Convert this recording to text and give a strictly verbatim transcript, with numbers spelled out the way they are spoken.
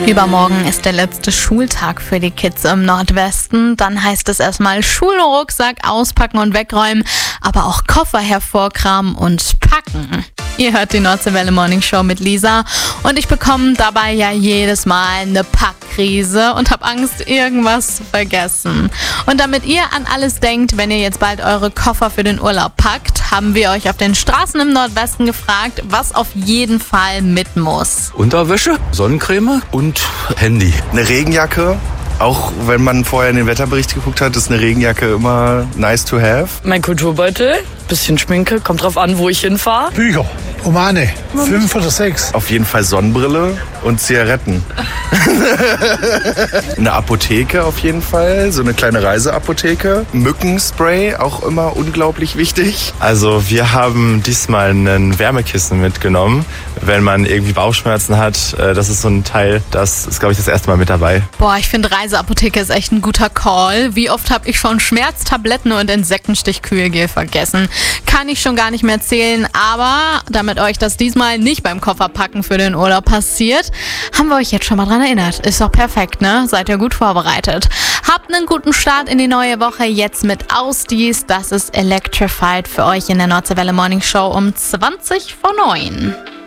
Übermorgen ist der letzte Schultag für die Kids im Nordwesten. Dann heißt es erstmal Schulrucksack auspacken und wegräumen, aber auch Koffer hervorkramen und packen. Ihr hört die Nordwelle Morning Show mit Lisa und ich bekomme dabei ja jedes Mal eine Packkrise und habe Angst, irgendwas zu vergessen. Und damit ihr an alles denkt, wenn ihr jetzt bald eure Koffer für den Urlaub packt, haben wir euch auf den Straßen im Nordwesten gefragt, was auf jeden Fall mit muss. Unterwäsche, Sonnencreme und Handy. Eine Regenjacke. Auch wenn man vorher in den Wetterbericht geguckt hat, ist eine Regenjacke immer nice to have. Mein Kulturbeutel, bisschen Schminke, kommt drauf an, wo ich hinfahre. Bücher, Romane, fünf oder sechs. Auf jeden Fall Sonnenbrille und Zigaretten. Eine Apotheke auf jeden Fall, so eine kleine Reiseapotheke. Mückenspray, auch immer unglaublich wichtig. Also wir haben diesmal ein Wärmekissen mitgenommen, wenn man irgendwie Bauchschmerzen hat. Das ist so ein Teil, das ist, glaube ich, das erste Mal mit dabei. Boah, ich finde Reiseapotheke ist echt ein guter Call. Wie oft habe ich schon Schmerztabletten und Insektenstichkühlgel vergessen? Kann ich schon gar nicht mehr zählen, aber damit euch das diesmal nicht beim Kofferpacken für den Urlaub passiert, haben wir euch jetzt schon mal dran erinnert. Ist doch perfekt, ne? Seid ihr gut vorbereitet. Habt einen guten Start in die neue Woche jetzt mit Ausdies. Das ist Electrified für euch in der Nordwelle Morning Show um zwanzig vor neun.